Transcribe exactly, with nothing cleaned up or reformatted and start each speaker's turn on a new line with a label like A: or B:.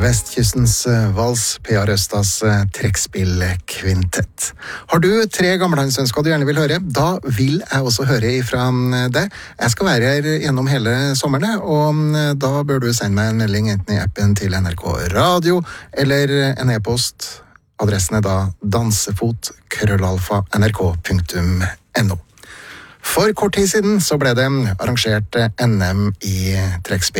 A: Vestkystens vals, P A Røstas trekkspillkvintett. Har du tre gammelhandsønsker du gjerne vil høre? Da vil jeg også høre ifra det. Jeg skal være her gjennom hele sommeren, og da bør du sende meg en melding enten i appen til N R K Radio, eller en e-post. Adressen er da dansefot krøllalfa nrk punktum no. For kort tid siden så ble det arrangert N M i trekkspill.